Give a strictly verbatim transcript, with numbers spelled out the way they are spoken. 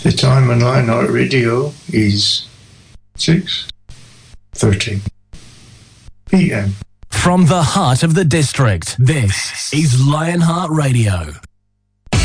The time on Lionheart Radio is six thirty p m. From the heart of the district, this is Lionheart Radio.